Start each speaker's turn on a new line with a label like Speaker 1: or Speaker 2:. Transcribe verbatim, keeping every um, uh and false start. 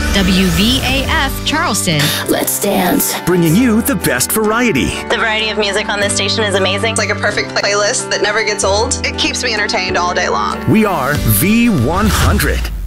Speaker 1: W V A F Charleston.
Speaker 2: Let's dance.
Speaker 3: Bringing you the best variety.
Speaker 4: The variety of music on this station is amazing.
Speaker 5: It's like a perfect playlist that never gets old. It keeps me entertained all day long.
Speaker 3: We are V one hundred.